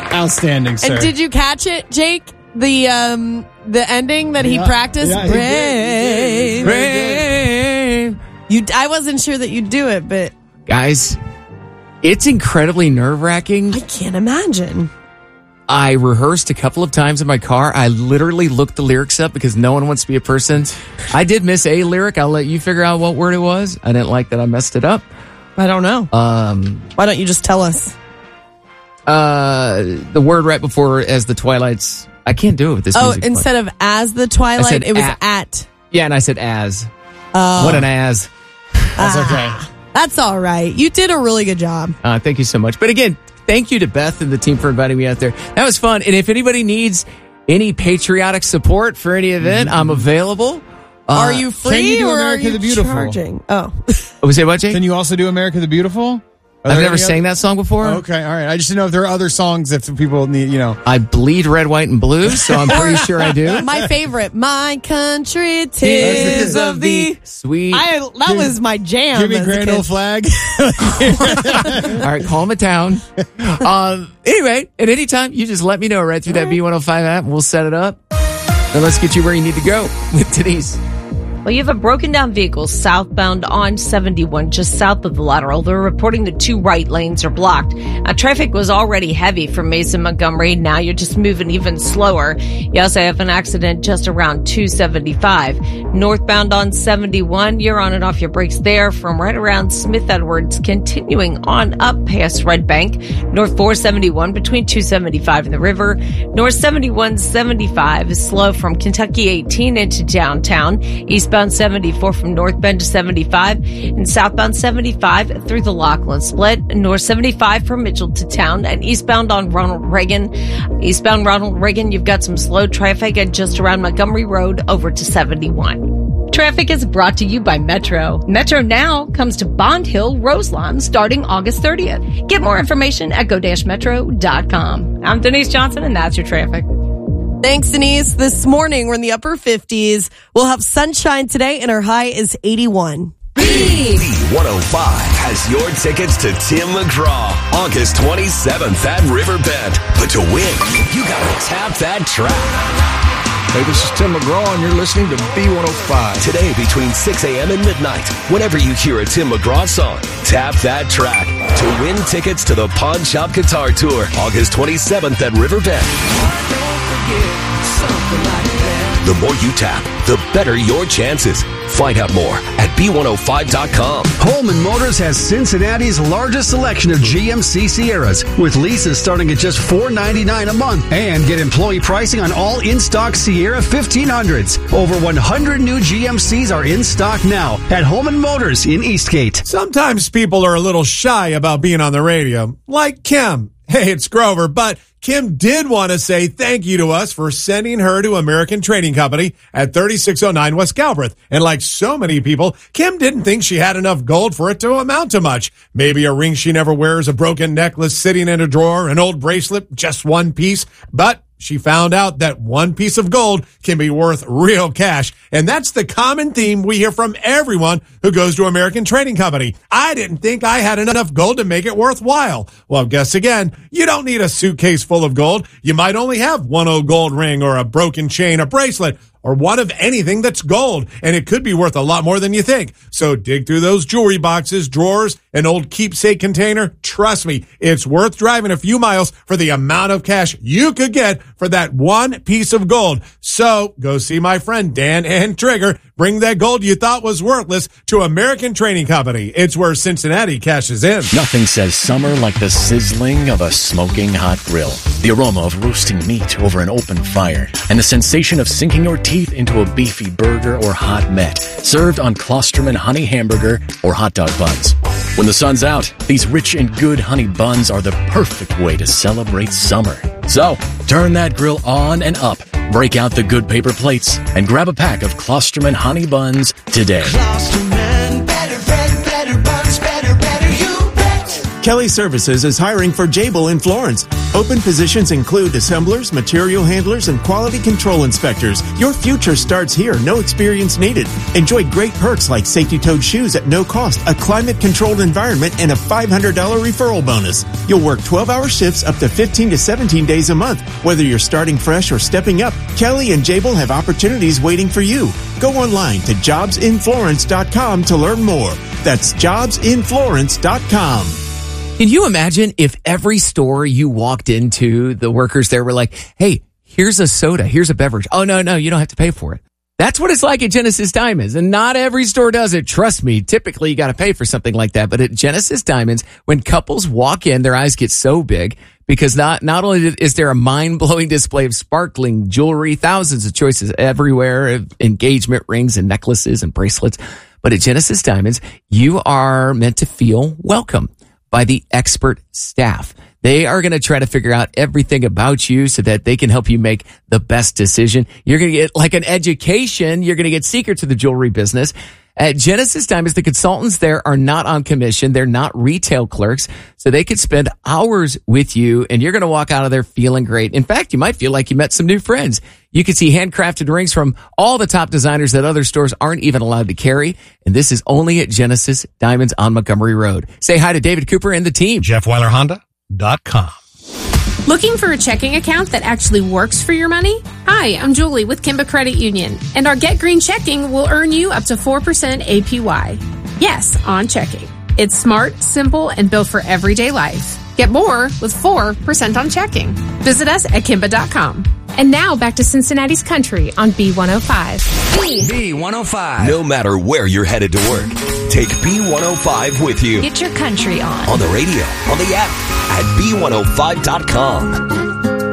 Outstanding, sir. And did you catch it, Jake? The ending that he practiced? Brave. I wasn't sure that you'd do it, but... Guys, it's incredibly nerve-wracking. I can't imagine. I rehearsed a couple of times in my car. I literally looked the lyrics up because no one wants to be a person. I did miss a lyric. I'll let you figure out what word it was. I didn't like that I messed it up. I don't know. Why don't you just tell us? The word right before as the Twilight's... I can't do it with this music. Instead of as the Twilight, it was at. Yeah, and I said as. What an as. That's okay. That's all right. You did a really good job. Thank you so much. But again, thank you to Beth and the team for inviting me out there. That was fun. And if anybody needs any patriotic support for any event, I'm available. Are you free can you do or America are you the Beautiful? charging? Oh. Say what, Jake? Can you also do America the Beautiful? I've never sang that song before. Okay, all right. I just didn't know if there are other songs if people need, I bleed red, white, and blue, so I'm pretty sure I do. My favorite, My Country 'Tis of Thee. Sweet. That was my jam. Give me as a Grand kid. Old Flag. All right, call them a town. Anyway, at any time, you just let me know right through that B105 app, and we'll set it up. Then let's get you where you need to go with Denise. Well, you have a broken down vehicle southbound on 71, just south of the lateral. They're reporting the 2 right lanes are blocked. Traffic was already heavy from Mason Montgomery. Now you're just moving even slower. You also have an accident just around 275. Northbound on 71, you're on and off your brakes there from right around Smith Edwards, continuing on up past Red Bank. North 471 between 275 and the river. North 71-75 is slow from Kentucky 18 into downtown. Eastbound 74 from North Bend to 75 and southbound 75 through the Laughlin split. North 75 from Mitchell to town and eastbound on Ronald Reagan. Eastbound Ronald Reagan, you've got some slow traffic at just around Montgomery Road over to 71. Traffic is brought to you by Metro. Metro Now comes to Bond Hill, Roselawn, starting August 30th. Get more information at go-metro.com. I'm Denise Johnson, and that's your traffic. Thanks, Denise. This morning, we're in the upper 50s. We'll have sunshine today, and our high is 81. B105 has your tickets to Tim McGraw, August 27th at Riverbend. But to win, you gotta tap that track. Hey, this is Tim McGraw, and you're listening to B105. Today, between 6 a.m. and midnight, whenever you hear a Tim McGraw song, tap that track to win tickets to the Pawn Shop Guitar Tour, August 27th at Riverbend. The more you tap, the better your chances. Find out more at B105.com. Holman Motors has Cincinnati's largest selection of GMC Sierras, with leases starting at just $499 a month. And get employee pricing on all in-stock Sierra 1500s. Over 100 new GMCs are in stock now at Holman Motors in Eastgate. Sometimes people are a little shy about being on the radio, like Kim. Hey, it's Grover, but Kim did want to say thank you to us for sending her to American Trading Company at 3609 West Galbraith. And like so many people, Kim didn't think she had enough gold for it to amount to much. Maybe a ring she never wears, a broken necklace sitting in a drawer, an old bracelet, just one piece. But she found out that one piece of gold can be worth real cash. And that's the common theme we hear from everyone who goes to American Trading Company. I didn't think I had enough gold to make it worthwhile. Well, guess again, you don't need a suitcase full of gold. You might only have one old gold ring or a broken chain, a bracelet, or one of anything that's gold, and it could be worth a lot more than you think. So dig through those jewelry boxes, drawers, an old keepsake container. Trust me, it's worth driving a few miles for the amount of cash you could get for that one piece of gold. So go see my friend Dan and Trigger. Bring that gold you thought was worthless to American Trading Company. It's where Cincinnati cashes in. Nothing says summer like the sizzling of a smoking hot grill, the aroma of roasting meat over an open fire, and the sensation of sinking your teeth into a beefy burger or hot met, served on Klosterman honey hamburger or hot dog buns. When the sun's out, these rich and good honey buns are the perfect way to celebrate summer. So, turn that grill on and up, break out the good paper plates, and grab a pack of Klosterman honey buns today. Klosterman, better bread, better buns, better, you bet. Kelly Services is hiring for Jabil in Florence. Open positions include assemblers, material handlers, and quality control inspectors. Your future starts here. No experience needed. Enjoy great perks like safety-toed shoes at no cost, a climate-controlled environment, and a $500 referral bonus. You'll work 12-hour shifts up to 15 to 17 days a month. Whether you're starting fresh or stepping up, Kelly and Jabil have opportunities waiting for you. Go online to jobsinflorence.com to learn more. That's jobsinflorence.com. Can you imagine if every store you walked into, the workers there were like, hey, here's a soda, here's a beverage. Oh, no, you don't have to pay for it. That's what it's like at Genesis Diamonds. And not every store does it. Trust me. Typically, you got to pay for something like that. But at Genesis Diamonds, when couples walk in, their eyes get so big because not only is there a mind-blowing display of sparkling jewelry, thousands of choices everywhere, of engagement rings and necklaces and bracelets, but at Genesis Diamonds, you are meant to feel welcome by the expert staff. They are going to try to figure out everything about you so that they can help you make the best decision. You're going to get like an education. You're going to get secrets of the jewelry business. At Genesis Diamonds, the consultants there are not on commission. They're not retail clerks. So they could spend hours with you and you're going to walk out of there feeling great. In fact, you might feel like you met some new friends. You can see handcrafted rings from all the top designers that other stores aren't even allowed to carry. And this is only at Genesis Diamonds on Montgomery Road. Say hi to David Cooper and the team. JeffWeilerHonda.com. Looking for a checking account that actually works for your money? Hi, I'm Julie with Kimba Credit Union, and our Get Green checking will earn you up to 4% APY. Yes, on checking. It's smart, simple, and built for everyday life. Get more with 4% on checking. Visit us at Kimba.com. And now back to Cincinnati's Country on B105. B105. No matter where you're headed to work, take B105 with you. Get your country on the radio, on the app, at B105.com.